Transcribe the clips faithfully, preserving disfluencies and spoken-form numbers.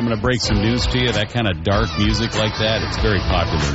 going to break some news to you. That kind of dark music like that, it's very popular.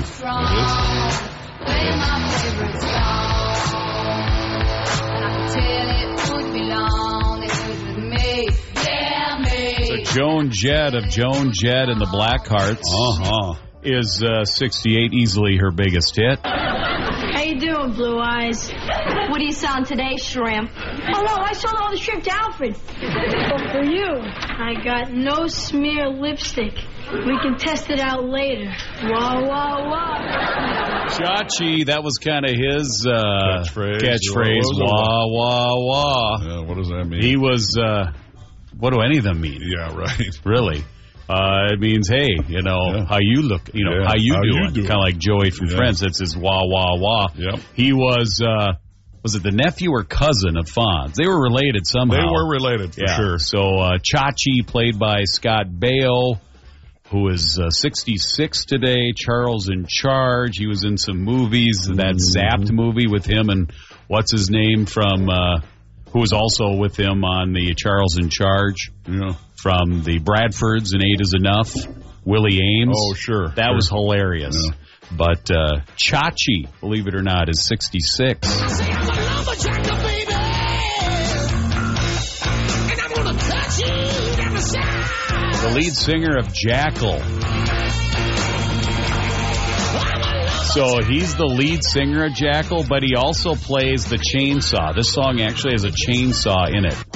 It is. So Joan Jett of Joan Jett and the Blackhearts uh-huh. is uh, sixty-eight, easily her biggest hit. How you doing, Blue Eyes? What are you selling today, shrimp? Oh, no, I sold all the shrimp to Alfred. But for you, I got no smear lipstick. We can test it out later. Wah, wah, wah. Chachi, that was kind of his uh, catchphrase. catchphrase. Wah, wah, wah. Yeah, what does that mean? He was, uh, what do any of them mean? Yeah, right. Really? Uh, it means, hey, you know, yeah. how you look, you know, yeah. how you how doing? doing? Kind of like Joey from yeah. Friends. That's his wah, wah, wah. Yep. He was, uh, was it the nephew or cousin of Fonz? They were related somehow. They were related, for yeah. sure. So, uh, Chachi, played by Scott Baio, who is uh, sixty-six today. Charles in Charge. He was in some movies. Mm-hmm. That Zapped movie with him and what's his name from, uh, who was also with him on the Charles in Charge. Yeah. From the Bradfords and Eight Is Enough, Willie Ames. Oh, sure. That sure. was hilarious. Yeah. But uh, Chachi, believe it or not, is sixty-six. The lead singer of Jackal. So he's the lead singer of Jackal, but he also plays the chainsaw. This song actually has a chainsaw in it.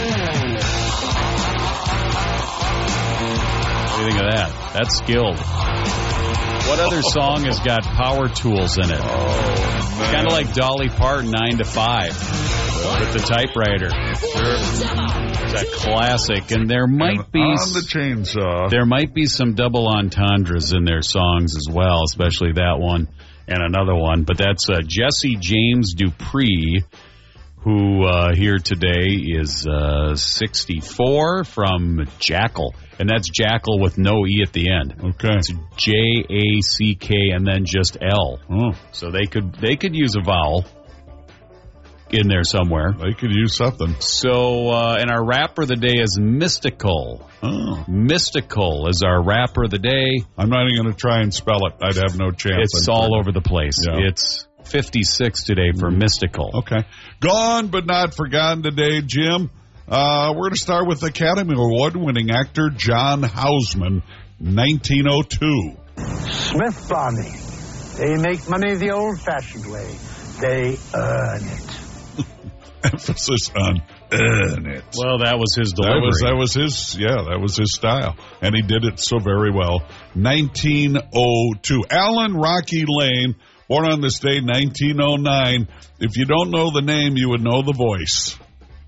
Of that. That's skilled. What other song has got power tools in it? Oh, kind of like Dolly Parton, nine to five, with the typewriter. Sure. It's a classic, and there might and be on the chainsaw. There might be some double entendres in their songs as well, especially that one and another one. But that's uh, Jesse James Dupree, who uh, here today is uh, sixty-four, from Jackal. And that's Jackal with no E at the end. Okay. It's J A C K and then just L. Oh. So they could they could use a vowel in there somewhere. They could use something. So, uh, and our rapper of the day is Mystical. Oh. Mystical is our rapper of the day. I'm not even going to try and spell it. I'd have no chance. It's all over the place. Yeah. It's fifty-six today for mm. Mystical. Okay. Gone but not forgotten today, Jim. Uh, we're going to start with Academy Award-winning actor John Houseman, nineteen oh two. Smith Barney. They make money the old-fashioned way. They earn it. Emphasis on earn it. Well, that was his delivery. That was, that was his, yeah, that was his style. And he did it so very well. nineteen oh two. Alan Rocky Lane, born on this day, nineteen oh nine. If you don't know the name, you would know the voice.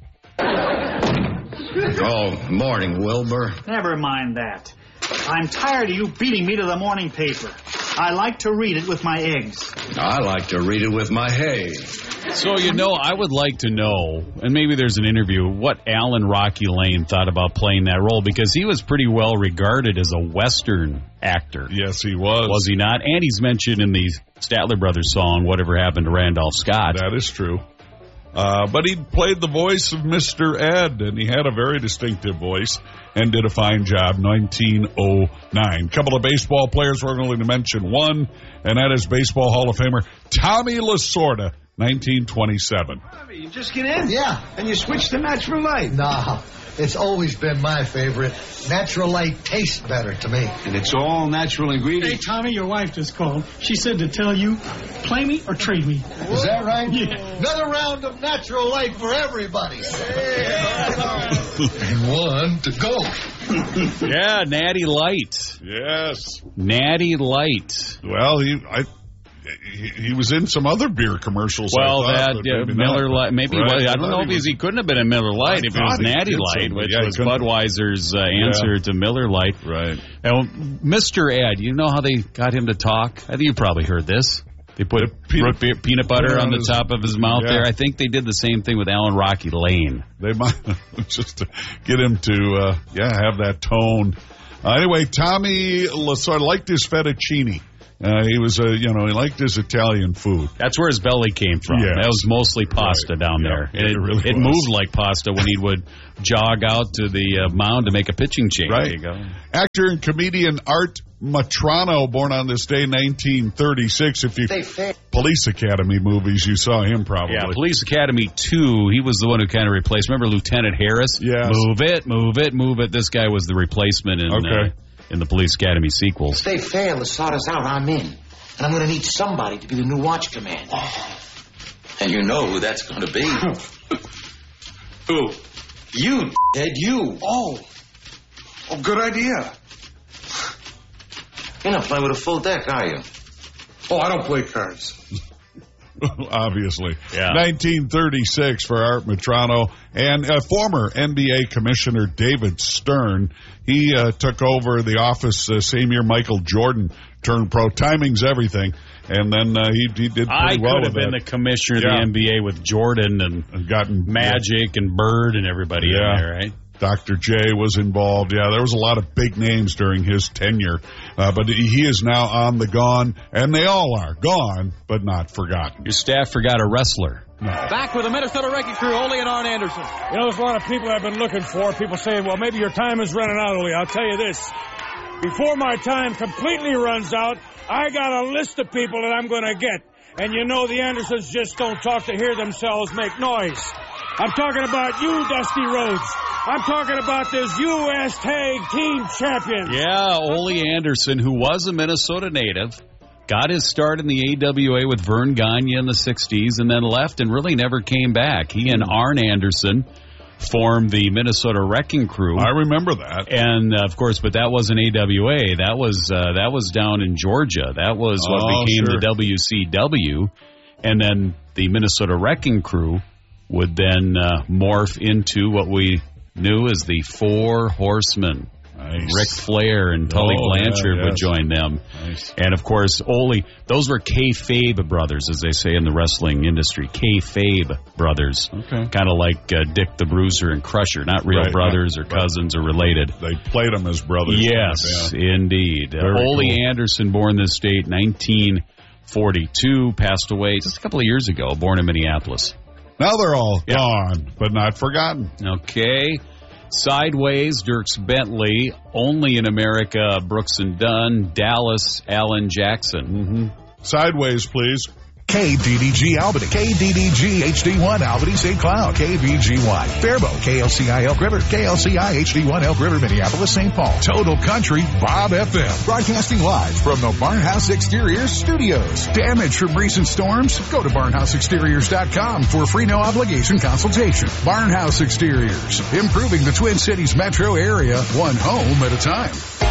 Oh, morning, Wilbur. Never mind that. I'm tired of you beating me to the morning paper. I like to read it with my eggs. I like to read it with my hay. So, you know, I would like to know, and maybe there's an interview, what Alan Rocky Lane thought about playing that role, because he was pretty well regarded as a Western actor. Yes, he was. Was he not? And he's mentioned in the Statler Brothers song, Whatever Happened to Randolph Scott. That is true. Uh, but he played the voice of Mister Ed, and he had a very distinctive voice and did a fine job. nineteen oh nine. A couple of baseball players, we're going to mention one, and that is Baseball Hall of Famer Tommy Lasorda, nineteen twenty-seven. You just get in? Yeah. And you switch to Natural Light? No, it's always been my favorite. Natural Light tastes better to me. And it's all natural ingredients. Hey, Tommy, your wife just called. She said to tell you, play me or trade me. Is that right? Yeah. Another round of Natural Light for everybody. And one to go. Yeah, Natty Light. Yes. Natty Light. Well, he... I. He, he was in some other beer commercials. Well, I thought, that uh, Miller Lite, maybe right. was, I don't know if he, he couldn't have been a Miller Lite if it was Natty Light, which yeah, was Budweiser's uh, answer yeah. to Miller Lite. Right. And Mister Ed, you know how they got him to talk? I think you probably heard this. They put the peanut, peanut, peanut butter on, on the his, top of his mouth yeah. there. I think they did the same thing with Alan Rocky Lane. They might just to get him to uh, yeah have that tone. Uh, anyway, Tommy Lasorda liked his fettuccine. Uh, he was a, you know, he liked his Italian food. That's where his belly came from. Yes. That was mostly pasta Right. down Yeah, there. it It, really it was. moved like pasta when he would jog out to the uh, mound to make a pitching change. Right. There you go. Actor and comedian Art Matrano, born on this day, nineteen thirty-six. If you Police Academy movies, you saw him probably. Yeah, Police Academy two, he was the one who kind of replaced. Remember Lieutenant Harris? Yes. Move it, move it, move it. This guy was the replacement in, Okay. uh, in the Police Academy sequels. Stay fair and sort us out, I'm in. And I'm going to need somebody to be the new watch commander. And you know who that's going to be. Who? You, Ted, you. Oh. Oh, good idea. You're not playing with a full deck, are you? Oh, I don't play cards. Obviously. Yeah. nineteen thirty-six for Art Matrano. And uh, former N B A Commissioner David Stern, he uh, took over the office uh, same year Michael Jordan turned pro. Timing's everything. And then uh, he, he did pretty I well could have with been that. the commissioner of Yeah. the N B A with Jordan and, And gotten Magic and Bird and everybody Yeah. in there, right? Doctor J was involved. Yeah, there was a lot of big names during his tenure. Uh, but he is now on the gone, and they all are gone, but not forgotten. Your staff forgot a wrestler. Back with the Minnesota Wrecking Crew, Ole and Arn Anderson. You know, there's a lot of people I've been looking for. People saying, well, maybe your time is running out, Ole. I'll tell you this. Before my time completely runs out, I got a list of people that I'm going to get. And you know the Andersons just don't talk to hear themselves make noise. I'm talking about you, Dusty Rhodes. I'm talking about this U S Tag Team Champion. Yeah, Ole Anderson, who was a Minnesota native, got his start in the A W A with Vern Gagne in the sixties and then left and really never came back. He and Arn Anderson formed the Minnesota Wrecking Crew. I remember that. And, uh, of course, but that wasn't A W A. That was uh, that was down in Georgia. That was what Oh, became sure. the W C W. And then the Minnesota Wrecking Crew would then uh, morph into what we knew as the Four Horsemen. Nice. Ric Flair and Tully Oh, Blanchard yeah, would yes. join them. Nice. And, of course, Ole, those were kayfabe brothers, as they say in the wrestling industry. Kayfabe brothers. Okay. Kind of like uh, Dick the Bruiser and Crusher. Not real Right, brothers or right. cousins or related. They played them as brothers. Yes, Yeah. indeed. Uh, Very Ole cool. Anderson, born this date, nineteen forty-two, passed away just a couple of years ago, born in Minneapolis. Now they're all Yeah. gone, but not forgotten. Okay. Sideways, Dierks Bentley. Only in America, Brooks and Dunn. Dallas, Alan Jackson. Mm-hmm. Sideways, please. K D D G Albany, K D D G H D one Albany Saint Cloud, K V G Y Faribault, K L C I Elk River, K L C I H D one Elk River, Minneapolis, Saint Paul. Total Country, Bob F M. Broadcasting live from the Barnhouse Exteriors studios. Damage from recent storms? Go to barnhouse exteriors dot com for free no obligation consultation. Barnhouse Exteriors, improving the Twin Cities metro area, one home at a time.